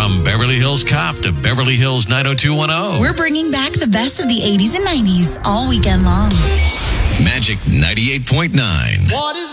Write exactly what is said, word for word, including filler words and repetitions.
From Beverly Hills Cop to Beverly Hills nine oh two one oh. We're bringing back the best of the eighties and nineties all weekend long. Magic ninety-eight point nine. What is